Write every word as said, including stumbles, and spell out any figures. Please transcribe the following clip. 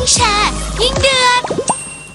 แชร์ยิ่งเดือด